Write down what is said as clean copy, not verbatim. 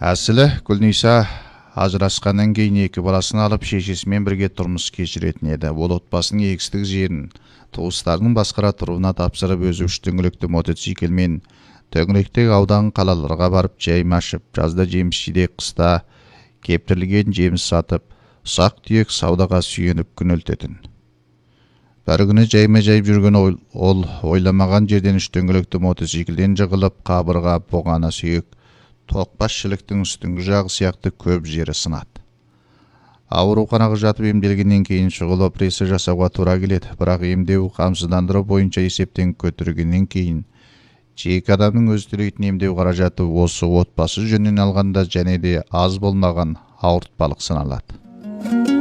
Әсілі Гүлниса ажырасқаннан кейін 2 баласын алып шешесімен бірге тұрмыс кешіретін еді. Ол отбасының егістік жерін туыстарының басқара тұруына тапсырып, өзі 3 дөңгелекті мотоциклмен төңіректегі аудан қалаларға барып жайым ашып, жазда жеміс-жидек, қыста кептірілген жеміс сатып, ұсақ-түйек саудаға сүйеніп күн өлтетін. Бір күні жайма-жайып жүрген ол ойламаған жерден 3 дөңгелекті мотоциклден жығылып, қабырға, бұғана сүйек, тоқпас шіліктің үстіңгі жағы сияқты көп жері сынады. Ауруханаға жатып емделгеннен кейін шұғыл операция жасауға тура келеді, бірақ емдеу қамсыздандыру бойынша есептен көтергеннен кейін жеке адамның өз төлейтін емдеу қаражаты осы отбасы жөнінен алғанда және де аз болмаған ауыртпалық саналады.